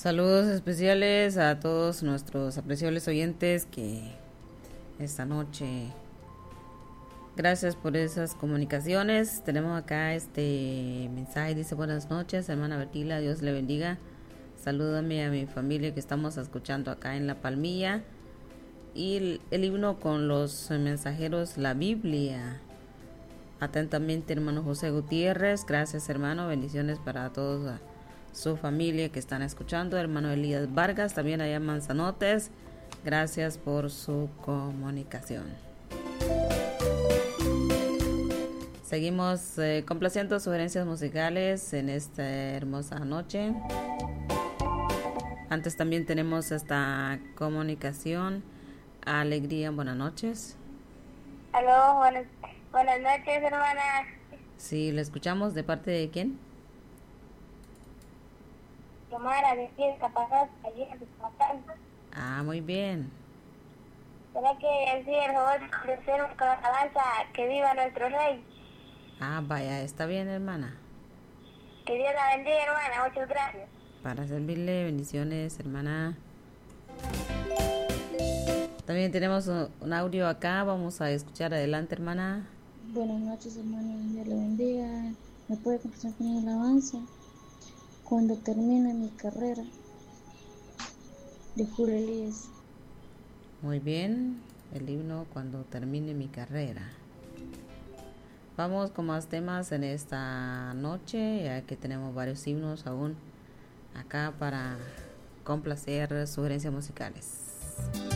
Saludos especiales a todos nuestros apreciables oyentes que esta noche, gracias por esas comunicaciones. Tenemos acá este mensaje, dice: buenas noches, hermana Bertila, Dios le bendiga. Salúdame a mi familia que estamos escuchando acá en La Palmilla. Y el himno con los mensajeros, la Biblia. Atentamente, hermano José Gutiérrez. Gracias, hermano. Bendiciones para todos su familia que están escuchando. Hermano Elías Vargas, también allá en Manzanotes. Gracias por su comunicación. Seguimos complaciendo sugerencias musicales en esta hermosa noche. Antes también tenemos esta comunicación. Alegría, buenas noches. Aló, buenas noches, hermana. Sí, le escuchamos. ¿De parte de quién? Tomara de fiesta pasada ayer de matanza. Ah, muy bien. ¿Será que sí, el favor de hacer una alabanza que viva nuestro rey? Ah, vaya, está bien, hermana. Que Dios la bendiga, hermana. Muchas gracias. Para servirle, bendiciones, hermana. También tenemos un audio acá, vamos a escuchar. Adelante, hermana. Buenas noches, hermano, Dios le bendiga. ¿Me puede comenzar con una alabanza? Cuando termine mi carrera, de Julio Elías. Muy bien, el himno Cuando termine mi carrera. Vamos con más temas en esta noche, ya que tenemos varios himnos aún acá para complacer sugerencias musicales.